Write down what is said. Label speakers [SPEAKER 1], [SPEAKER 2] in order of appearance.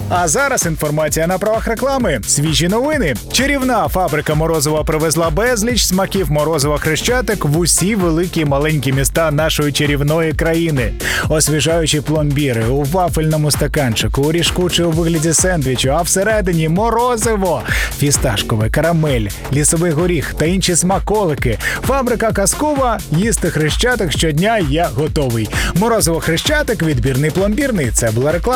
[SPEAKER 1] А зараз інформація на правах реклами. Свіжі новини. Чарівна фабрика морозива привезла безліч смаків морозива Хрещатик в усі великі і маленькі міста нашої чарівної країни. Освіжаючі пломбіри у вафельному стаканчику, у ріжку чи у вигляді сендвічу, а всередині морозиво, фісташкове, карамель, лісовий горіх та інші смаколики. Фабрика казкова, їсти Хрещатик щодня я готовий. Морозиво Хрещатик, відбірний пломбірний. Це була реклама.